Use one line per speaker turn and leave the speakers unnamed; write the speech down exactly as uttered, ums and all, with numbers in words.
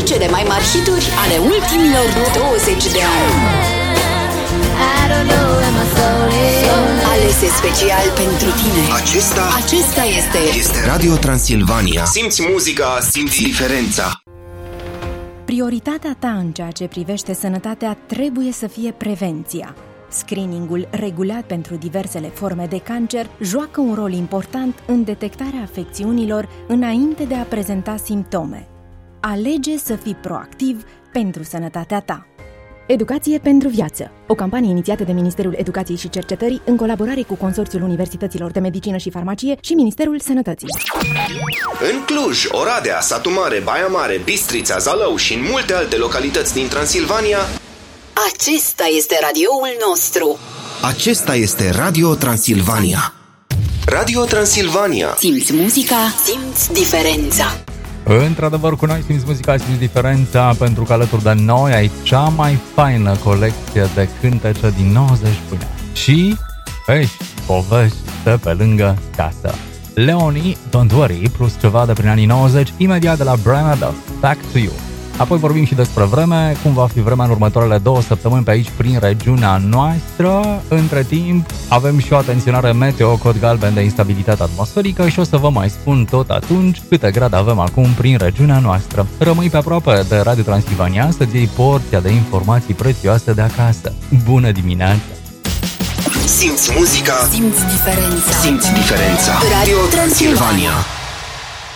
cele mai mari hituri ale ultimilor douăzeci de ani. Alese special pentru tine.
Acesta,
Acesta este
este Radio Transilvania. Simți muzica, simți diferența.
Prioritatea ta în ceea ce privește sănătatea trebuie să fie prevenția. Screeningul regulat pentru diversele forme de cancer joacă un rol important în detectarea afecțiunilor înainte de a prezenta simptome. Alege să fii proactiv pentru sănătatea ta. Educație pentru viață, o campanie inițiată de Ministerul Educației și Cercetării în colaborare cu Consorțiul Universităților de Medicină și Farmacie și Ministerul Sănătății.
În Cluj, Oradea, Satu Mare, Baia Mare, Bistrița, Zalău și în multe alte localități din Transilvania,
Acesta este radioul nostru.
acesta este Radio Transilvania. Radio Transilvania.
Simți muzica, simți diferența.
Într-adevăr, cu noi simți muzica, simți diferența, pentru că alături de noi ai cea mai faină colecție de cântece din nouăzeci până și pești, povești de pe lângă casă. Leonie, Don't Worry, plus ceva de prin anii nouăzeci, imediat de la Brian Adams, Back to You. Apoi vorbim și despre vreme, cum va fi vremea în următoarele două săptămâni pe aici, prin regiunea noastră. Între timp, avem și o atenționare meteo, cod galben de instabilitate atmosferică și o să vă mai spun tot atunci câte grade avem acum prin regiunea noastră. Rămâi pe aproape de Radio Transilvania să-ți iei porția de informații prețioase de acasă. Bună dimineața!
Simți muzica,
Simți diferența.
simți diferența.
Radio
Transilvania.